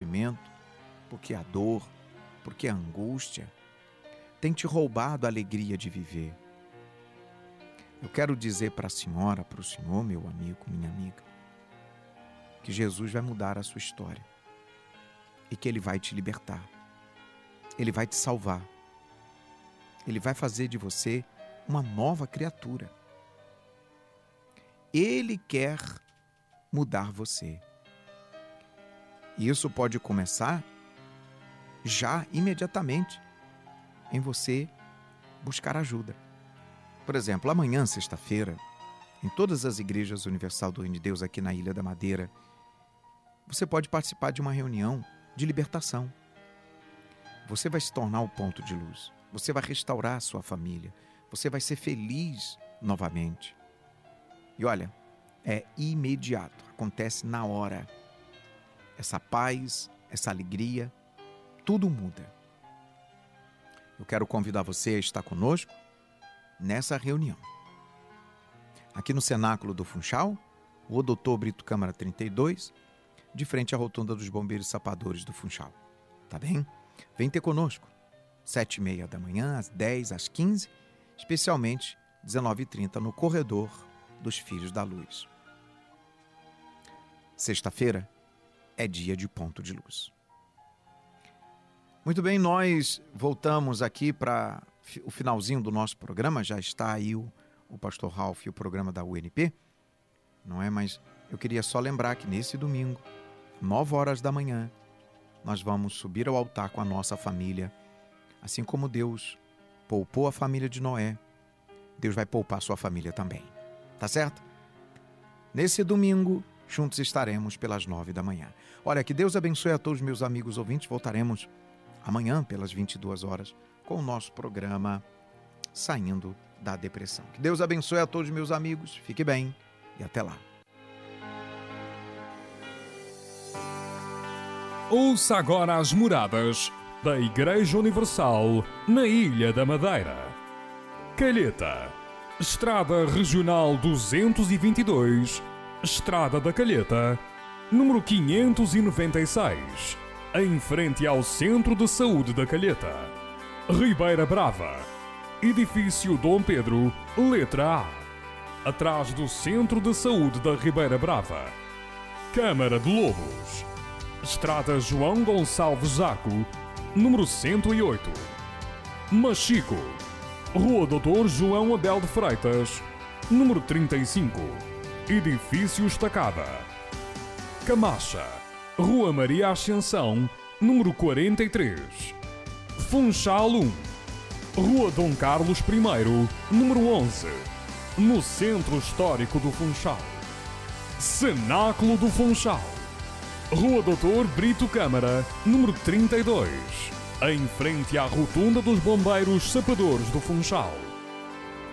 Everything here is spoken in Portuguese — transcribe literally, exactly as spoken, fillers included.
sofrimento, porque a dor, porque a angústia tem te roubado a alegria de viver. Eu quero dizer para a senhora, para o senhor, meu amigo, minha amiga, que Jesus vai mudar a sua história e que Ele vai te libertar. Ele vai te salvar. Ele vai fazer de você uma nova criatura. Ele quer mudar você. E isso pode começar já, imediatamente, em você buscar ajuda. Por exemplo, amanhã, sexta-feira, em todas as igrejas Universal do Reino de Deus aqui na Ilha da Madeira, você pode participar de uma reunião de libertação. Você vai se tornar o ponto de luz. Você vai restaurar a sua família. Você vai ser feliz novamente. E olha, é imediato, acontece na hora. Essa paz, essa alegria, tudo muda. Eu quero convidar você a estar conosco nessa reunião. Aqui no Cenáculo do Funchal, o doutor Brito Câmara trinta e dois, de frente à rotunda dos Bombeiros Sapadores do Funchal. Tá bem? Vem ter conosco. Sete e meia da manhã, às dez, às quinze, especialmente dezenove e trinta no corredor dos Filhos da Luz. Sexta-feira é dia de ponto de luz. Muito bem, nós voltamos aqui para o finalzinho do nosso programa. Já está aí o, o pastor Ralph e o programa da U N P, não é? Mas eu queria só lembrar que nesse domingo, nove horas da manhã, nós vamos subir ao altar com a nossa família. Assim como Deus poupou a família de Noé, Deus vai poupar a sua família também. Tá certo? Nesse domingo, juntos estaremos pelas nove da manhã. Olha, que Deus abençoe a todos meus amigos ouvintes. Voltaremos amanhã pelas vinte e duas horas com o nosso programa Saindo da Depressão. Que Deus abençoe a todos meus amigos. Fique bem e até lá. Ouça agora as moradas da Igreja Universal na Ilha da Madeira. Calheta, Estrada Regional duzentos e vinte e dois, Estrada da Calheta, número quinhentos e noventa e seis, em frente ao Centro de Saúde da Calheta. Ribeira Brava, Edifício Dom Pedro, letra A, atrás do Centro de Saúde da Ribeira Brava. Câmara de Lobos, Estrada João Gonçalves Zaco, número cento e oito. Machico, Rua doutor João Abel de Freitas, número trinta e cinco, Edifício Estacada. Camacha, Rua Maria Ascensão, número quarenta e três. Funchal um, Rua Dom Carlos I, número onze, no Centro Histórico do Funchal. Cenáculo do Funchal, Rua doutor Brito Câmara, número trinta e dois, em frente à rotunda dos Bombeiros Sapadores do Funchal.